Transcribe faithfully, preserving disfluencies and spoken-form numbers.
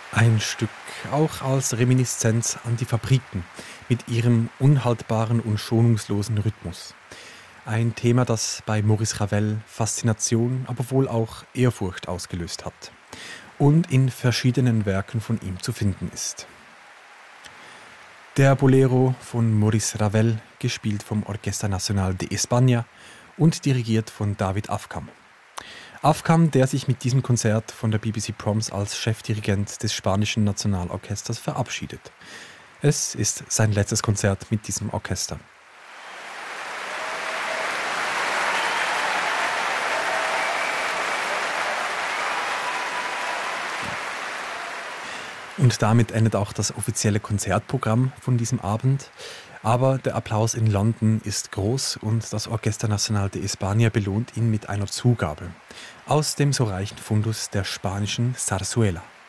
Ein Stück auch als Reminiszenz an die Fabriken mit ihrem unhaltbaren und schonungslosen Rhythmus. Ein Thema, das bei Maurice Ravel Faszination, aber wohl auch Ehrfurcht ausgelöst hat und in verschiedenen Werken von ihm zu finden ist. Der Bolero von Maurice Ravel, gespielt vom Orquesta Nacional de España und dirigiert von David Afkam. Afkam, der sich mit diesem Konzert von der B B C Proms als Chefdirigent des spanischen Nationalorchesters verabschiedet. Es ist sein letztes Konzert mit diesem Orchester. Und damit endet auch das offizielle Konzertprogramm von diesem Abend. Aber der Applaus in London ist groß und das Orquesta Nacional de España belohnt ihn mit einer Zugabe aus dem so reichen Fundus der spanischen Zarzuela.